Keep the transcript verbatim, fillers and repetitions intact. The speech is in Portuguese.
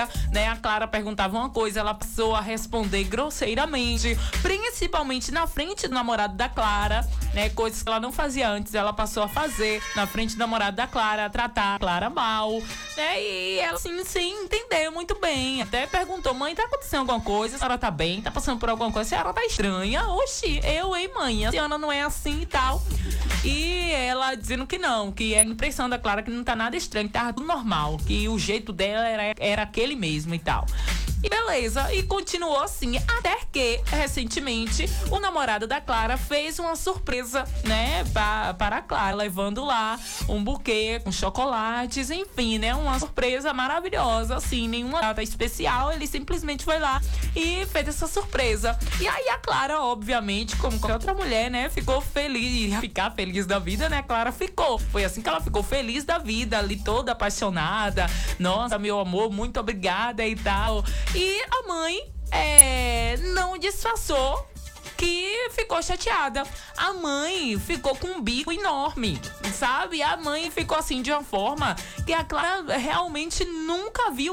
dia, né, a Clara perguntava uma coisa, ela passou a responder grosseiramente, principalmente na frente do namorado da Clara, né, coisas que ela não fazia antes, ela passou a fazer na frente do namorado da Clara, a tratar a Clara mal, né, e ela assim, sem entender muito bem, até perguntou: mãe, tá acontecendo alguma coisa? A senhora tá bem? Tá passando por alguma coisa? A senhora tá estranha? Oxi, eu, hein, mãe? A senhora não é assim e tal. E ela dizendo que não, que é a impressão da Clara que não tá nada estranho, que tava tudo normal, que o jeito dela era, era aquele mesmo e tal. E beleza, e continuou assim, até que, recentemente, o namorado da Clara fez uma surpresa, né, pra, para a Clara, levando lá um buquê com chocolates, enfim, né, uma surpresa maravilhosa, assim, nenhuma data especial, ele simplesmente foi lá e fez essa surpresa. E aí a Clara, obviamente, como qualquer outra mulher, né, ficou feliz, ficar feliz da vida, né, a Clara ficou. Foi assim que ela ficou feliz da vida, ali toda apaixonada, nossa, meu amor, muito obrigada e tal. E a mãe é, não disfarçou que ficou chateada. A mãe ficou com um bico enorme, sabe? A mãe ficou assim de uma forma que a Clara realmente nunca viu